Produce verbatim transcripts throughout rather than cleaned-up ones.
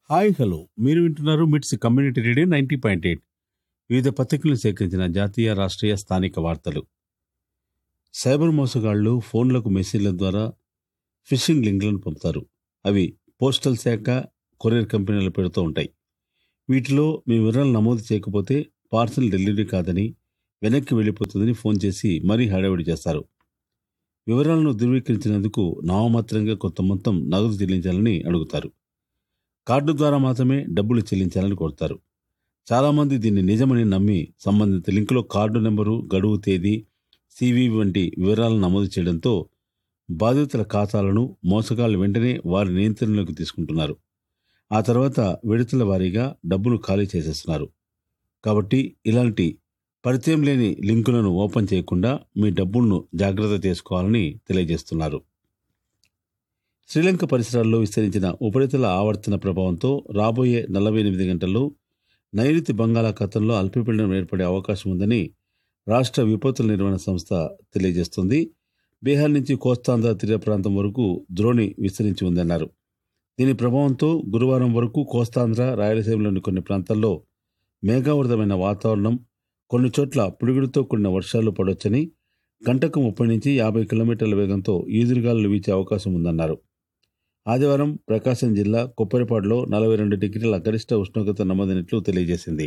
Hi hello మీరు వింటున్నారు మిట్స్ community radio ninety point eight. వివిధ పత్రికలను సేకరించిన జాతీయ రాష్ట్రీయ స్థానిక వార్తలు. సైబర్ మోసగాళ్లు ఫోన్లకు మెసేజ్ల ద్వారా ఫిషింగ్ లింక్లను పంపుతారు. అవి పోస్టల్ శాఖ, కొరియర్ కంపెనీల పేరుతో ఉంటాయి. వీటిలో మీ వివరాలు నమోదు చేయకపోతే పార్సల్ డెలివరీ కాదని, వెనక్కి వెళ్ళిపోతుందని ఫోన్ చేసి మరీ హడావిడి చేస్తారు. వివరాలను ధృవీకరించినందుకు నామమాత్రంగా కొంత మొత్తం నగదు చెల్లించాలని అడుగుతారు. కార్డు ద్వారా మాత్రమే డబ్బులు చెల్లించాలని కోరుతారు. చాలామంది దీన్ని నిజమని నమ్మి సంబంధిత లింకులో కార్డు నెంబరు, గడువు తేదీ, సివి వంటి వివరాలను నమోదు చేయడంతో బాధితుల ఖాతాలను మోసగాళ్లు వెంటనే వారి నియంత్రణలోకి తీసుకుంటున్నారు. ఆ తర్వాత విడతల వారీగా డబ్బును ఖాళీ చేసేస్తున్నారు. కాబట్టి ఇలాంటి పరిచయం లేని లింకులను ఓపెన్ చేయకుండా మీ డబ్బులను జాగ్రత్త చేసుకోవాలని తెలియజేస్తున్నారు. శ్రీలంక పరిసరాల్లో విస్తరించిన ఉపరితల ఆవర్తన ప్రభావంతో రాబోయే నలభై ఎనిమిది గంటల్లో నైరుతి బంగాళాఖాతంలో అల్పపీడనం ఏర్పడే అవకాశం ఉందని రాష్ట్ర విపత్తుల నిర్వహణ సంస్థ తెలియజేస్తోంది. బీహార్ నుంచి కోస్తాంధ్ర తీర ప్రాంతం వరకు ద్రోణి విస్తరించి ఉందన్నారు. దీని ప్రభావంతో గురువారం వరకు కోస్తాంధ్ర, రాయలసీమలోని కొన్ని ప్రాంతాల్లో మేఘావృతమైన వాతావరణం, కొన్ని చోట్ల పిడుగులతో కూడిన వర్షాలు పడొచ్చని, గంటకు ముప్పై నుంచి యాభై కిలోమీటర్ల వేగంతో ఈదురుగాలులు వీచే అవకాశం ఉందన్నారు. ఆదివారం ప్రకాశం జిల్లా కొప్పరిపాడులో నలభై రెండు డిగ్రీల గరిష్ట ఉష్ణోగ్రత నమోదైనట్లు తెలియజేసింది.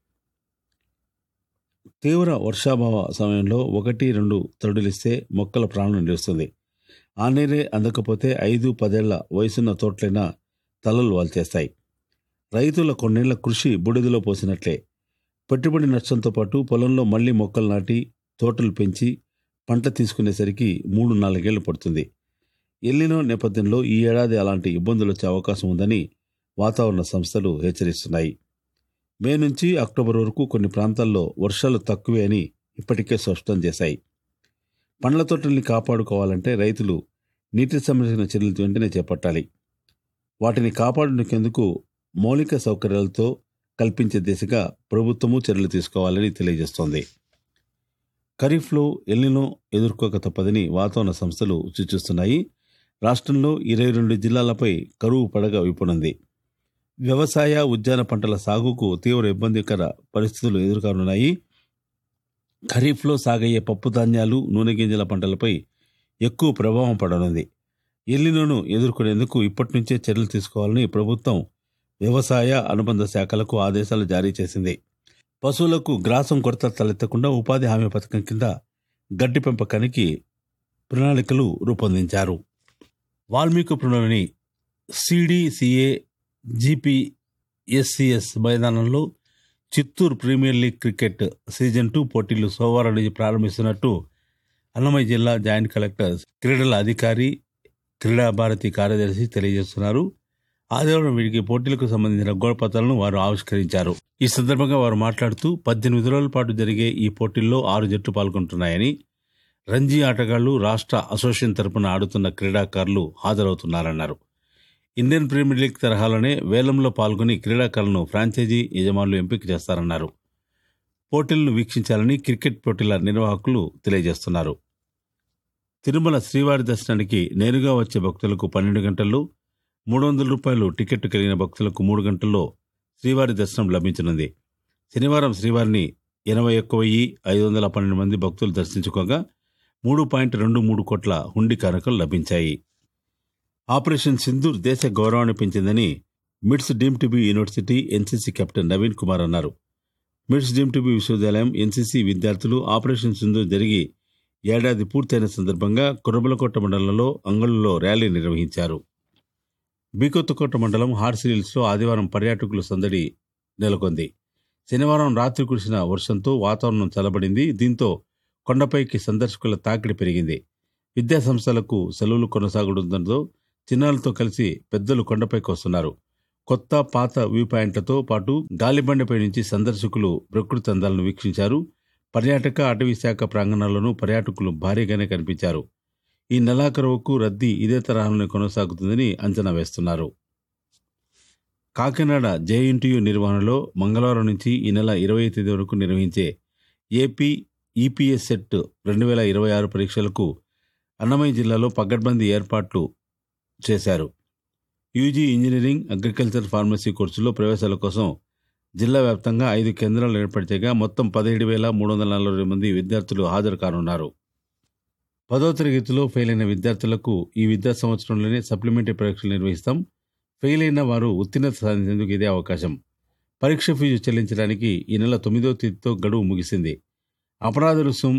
తీవ్ర వర్షాభావ సమయంలో ఒకటి రెండు తరుడులిస్తే మొక్కల ప్రాణం నిలుస్తుంది. ఆ నీరే అందకపోతే ఐదు పదేళ్ల వయసున్న తోటలైనా తలలు వాల్చేస్తాయి. రైతుల కొన్నేళ్ల కృషి బుడిదలో పోసినట్లే. పెట్టుబడి నష్టంతో పాటు పొలంలో మళ్లీ మొక్కలు నాటి తోటలు పెంచి పంట తీసుకునేసరికి మూడు నాలుగేళ్లు పడుతుంది. ఎల్నినో నేపథ్యంలో ఈ ఏడాది అలాంటి ఇబ్బందులు వచ్చే అవకాశం ఉందని వాతావరణ సంస్థలు హెచ్చరిస్తున్నాయి. మే నుంచి అక్టోబర్ వరకు కొన్ని ప్రాంతాల్లో వర్షాలు తక్కువే అని ఇప్పటికే స్పష్టం చేశాయి. పండ్ల తోటల్ని కాపాడుకోవాలంటే రైతులు నీటి సంరక్షణ చర్యలు వెంటనే చేపట్టాలి. వాటిని కాపాడుకునేందుకు మౌలిక సౌకర్యాలతో కల్పించే దిశగా ప్రభుత్వము చర్యలు తీసుకోవాలని తెలియజేస్తోంది. ఖరీఫ్లో ఎల్నినో ఎదుర్కోక తప్పదని వాతావరణ సంస్థలు సూచిస్తున్నాయి. రాష్ట్రంలో ఇరవై రెండు జిల్లాలపై కరువు పడగ విప్పునుంది. వ్యవసాయ, ఉద్యాన పంటల సాగుకు తీవ్ర ఇబ్బందికర పరిస్థితులు ఎదుర్కొనున్నాయి. ఖరీఫ్లో సాగయ్యే పప్పు ధాన్యాలు, నూనె గింజల పంటలపై ఎక్కువ ప్రభావం పడనుంది. ఎల్నినోను ఎదుర్కొనేందుకు ఇప్పటి నుంచే చర్యలు తీసుకోవాలని ప్రభుత్వం వ్యవసాయ, అనుబంధ శాఖలకు ఆదేశాలు జారీ చేసింది. పశువులకు గ్రాసం కొరత తలెత్తకుండా ఉపాధి హామీ పథకం కింద గడ్డి పెంపకానికి ప్రణాళికలు రూపొందించారు. వాల్మీకిపురంలోని సిడిసిఏ జిపిఎస్సిఎస్ మైదానంలో Chittoor premier league cricket season two పోటీలు సోమవారం నుంచి ప్రారంభిస్తున్నట్టు అన్నమయ్య జిల్లా జాయింట్ కలెక్టర్, క్రీడల అధికారి, క్రీడా భారతి కార్యదర్శి తెలియజేస్తున్నారు. ఆదివారం వీరికి పోటీలకు సంబంధించిన గోడపత్రాలను వారు ఆవిష్కరించారు. ఈ సందర్భంగా వారు మాట్లాడుతూ పద్దెనిమిది రోజుల పాటు జరిగే ఈ పోటీల్లో ఆరు జట్లు పాల్గొంటున్నాయని, రంజీ ఆటగాళ్లు, రాష్ట్ర అసోసియేషన్ తరపున ఆడుతున్న క్రీడాకారులు హాజరవుతున్నారన్నారు. ఇండియన్ ప్రీమియర్ లీగ్ తరహాలోనే వేలంలో పాల్గొని క్రీడాకారులను ఫ్రాంచైజీ యజమానులు ఎంపిక చేస్తారన్నారు. పోటీలను వీక్షించాలని క్రికెట్ పోటీల నిర్వాహకులు తెలియజేస్తున్నారు. తిరుమల శ్రీవారి దర్శనానికి నేరుగా వచ్చే భక్తులకు పన్నెండు గంటల్లో, మూడు వందల రూపాయలు టికెట్ కలిగిన భక్తులకు మూడు గంటల్లో శ్రీవారి దర్శనం లభించనుంది. శనివారం శ్రీవారిని ఎనభై ఒక్క వెయ్యి ఐదు వందల పన్నెండు మంది భక్తులు దర్శించుకోగా మూడు పాయింట్ రెండు మూడు కోట్ల హుండీ కానుకలు లభించాయి. ఆపరేషన్ సింధూర్ దేశ గౌరవాన్ని పెంచిందని మిట్స్ deem to be university NCC captain Naveen Kumar అన్నారు. మిట్స్ డీమ్ టు బి విశ్వవిద్యాలయం ఎన్సీసీ విద్యార్థులు ఆపరేషన్ సింధూర్ జరిగి ఏడాది పూర్తయిన సందర్భంగా కురబలకోట మండలంలో అంగళ్ళలో ర్యాలీ నిర్వహించారు. బీకొత్తకోట మండలం హార్సిహిల్స్లో ఆదివారం పర్యాటకులు సందడి నెలకొంది. శనివారం రాత్రి కురిసిన వర్షంతో వాతావరణం చల్లబడింది. దీంతో కొండపైకి సందర్శకుల తాకిడి పెరిగింది. విద్యాసంస్థలకు సెలవులు కొనసాగుతుండటంతో చిన్నారులతో కలిసి పెద్దలు కొండపైకి వస్తున్నారు. కొత్త, పాత వ్యూ పాయింట్లతో పాటు గాలిబండపై నుంచి సందర్శకులు ప్రకృతి అందాలను వీక్షించారు. పర్యాటక, అటవీ శాఖ ప్రాంగణాల్లోనూ పర్యాటకులు భారీగానే కనిపించారు. ఈ నెలాఖరుకు రద్దీ ఇదే తరహాలోనే కొనసాగుతుందని అంచనా వేస్తున్నారు. కాకినాడ జేఎన్టీయూ నిర్వహణలో మంగళవారం నుంచి ఈ నెల ఇరవై తేదీ వరకు నిర్వహించే ఏపీ ఈపీఎస్ సెట్ రెండు వేల ఇరవై ఆరు పరీక్షలకు అన్నమయ్య జిల్లాలో పగడ్బందీ ఏర్పాట్లు చేశారు. యూజీ ఇంజనీరింగ్, అగ్రికల్చర్, ఫార్మసీ కోర్సుల్లో ప్రవేశాల కోసం జిల్లా వ్యాప్తంగా ఐదు కేంద్రాలు ఏర్పడితేగా మొత్తం పదిహేడు వేల మూడు వందల నలభై మంది విద్యార్థులు హాజరు కానున్నారు. పదో తరగతిలో ఫెయిల్ అయిన విద్యార్థులకు ఈ విద్యా సంవత్సరంలోనే సప్లిమెంటరీ పరీక్షలు నిర్వహిస్తాం. ఫెయిల్ అయిన వారు ఉత్తీర్ణత సాధించేందుకు ఇదే అవకాశం. పరీక్ష ఫీజు చెల్లించడానికి ఈ నెల తొమ్మిదవ తేదీతో గడువు ముగిసింది. అపరాధ రుసుం